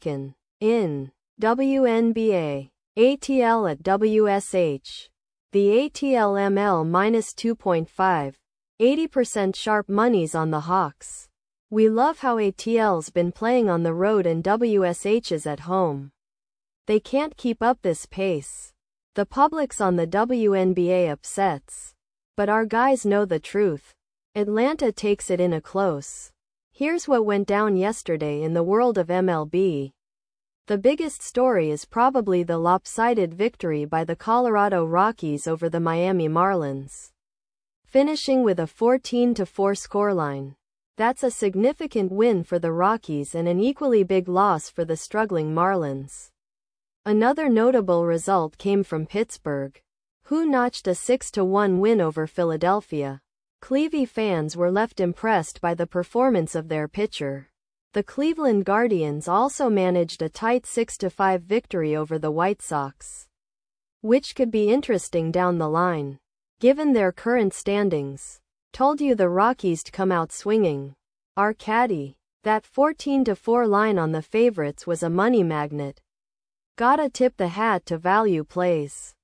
Kraken. In WNBA, ATL at WSH. The ATL ML -2.5. 80% sharp monies on the Hawks. We love how ATL's been playing on the road and WSH's at home. They can't keep up this pace. The public's on the WNBA upsets. But our guys know the truth. Atlanta takes it in a close. Here's what went down yesterday in the world of MLB. The biggest story is probably the lopsided victory by the Colorado Rockies over the Miami Marlins, finishing with a 14-4 scoreline. That's a significant win for the Rockies and an equally big loss for the struggling Marlins. Another notable result came from Pittsburgh, who notched a 6-1 win over Philadelphia. Clevy fans were left impressed by the performance of their pitcher. The Cleveland Guardians also managed a tight 6-5 victory over the White Sox, which could be interesting down the line, given their current standings. Told you the Rockies to come out swinging. Our caddy, that 14-4 line on the favorites was a money magnet. Gotta tip the hat to Value Plays.